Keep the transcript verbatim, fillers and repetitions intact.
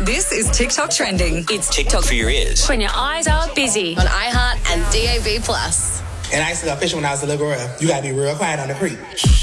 This is TikTok Trending. It's TikTok for your ears. When your eyes are busy. On iHeart and D A B plus. And I used to go fishing when I was a little girl. You gotta be real quiet on the creek.